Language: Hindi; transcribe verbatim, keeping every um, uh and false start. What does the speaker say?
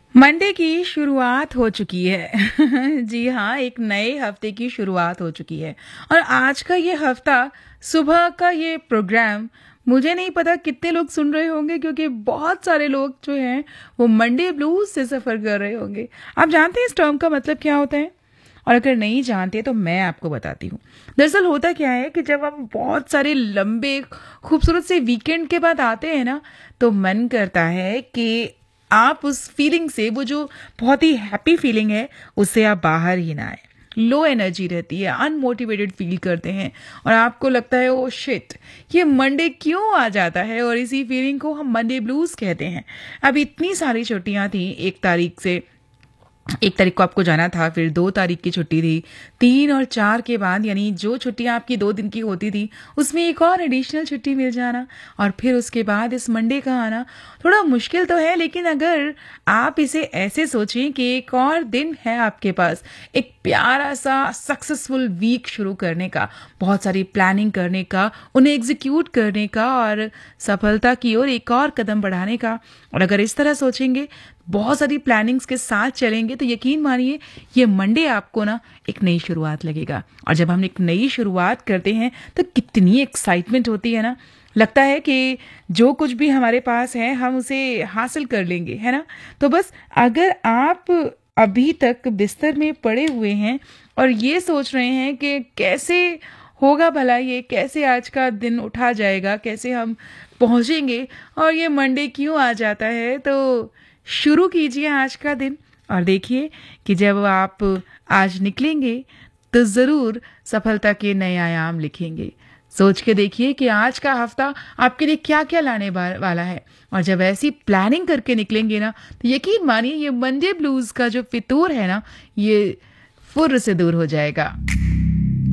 मंडे की शुरुआत हो चुकी है। जी हाँ, एक नए हफ्ते की शुरुआत हो चुकी है और आज का ये हफ्ता, सुबह का ये प्रोग्राम मुझे नहीं पता कितने लोग सुन रहे होंगे क्योंकि बहुत सारे लोग जो हैं वो मंडे ब्लूज से सफ़र कर रहे होंगे। आप जानते हैं इस टर्म का मतलब क्या होता है? और अगर नहीं जानते तो मैं आपको बताती हूँ। दरअसल होता क्या है कि जब हम बहुत सारे लंबे खूबसूरत से वीकेंड के बाद आते हैं ना, तो मन करता है कि आप उस फीलिंग से, वो जो बहुत ही हैप्पी फीलिंग है, उससे आप बाहर ही ना आए। लो एनर्जी रहती है, अनमोटिवेटेड फील करते हैं और आपको लगता है ओ शिट, ये मंडे क्यों आ जाता है, और इसी फीलिंग को हम मंडे ब्लूज कहते हैं। अब इतनी सारी छुट्टियां थी, एक तारीख से एक तारीख को आपको जाना था, फिर दो तारीख की छुट्टी थी, तीन और चार के बाद यानी जो छुट्टियां आपकी दो दिन की होती थी उसमें एक और एडिशनल छुट्टी मिल जाना, और फिर उसके बाद इस मंडे का आना थोड़ा मुश्किल तो है। लेकिन अगर आप इसे ऐसे सोचें कि एक और दिन है आपके पास, एक प्यारा सा सक्सेसफुल वीक शुरू करने का, बहुत सारी प्लानिंग करने का, उन्हें एग्जीक्यूट करने का और सफलता की ओर एक और कदम बढ़ाने का, और अगर इस तरह सोचेंगे, बहुत सारी प्लानिंग्स के साथ चलेंगे, तो यकीन मानिए ये मंडे आपको ना एक नई शुरुआत लगेगा। और जब हम एक नई शुरुआत करते हैं तो कितनी एक्साइटमेंट होती है ना, लगता है कि जो कुछ भी हमारे पास है हम उसे हासिल कर लेंगे, है ना। तो बस अगर आप अभी तक बिस्तर में पड़े हुए हैं और ये सोच रहे हैं कि कैसे होगा भला, ये कैसे आज का दिन उठा जाएगा, कैसे हम पहुंचेंगे और ये मंडे क्यों आ जाता है, तो शुरू कीजिए आज का दिन और देखिए कि जब आप आज निकलेंगे तो ज़रूर सफलता के नए आयाम लिखेंगे। सोच के देखिए कि आज का हफ्ता आपके लिए क्या क्या लाने वाला है, और जब ऐसी प्लानिंग करके निकलेंगे ना, तो यकीन मानिए ये मंडे ब्लूज का जो फितूर है ना, ये फुर्र से दूर हो जाएगा।